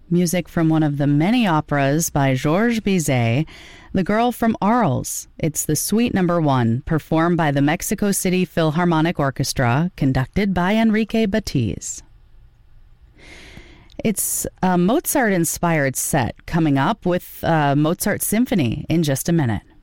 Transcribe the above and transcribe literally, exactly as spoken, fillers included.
Music from one of the many operas by Georges Bizet, The Girl from Arles. It's the Suite Number One, performed by the Mexico City Philharmonic Orchestra, conducted by Enrique Batiz. It's a Mozart-inspired set coming up with a Mozart Symphony in just a minute.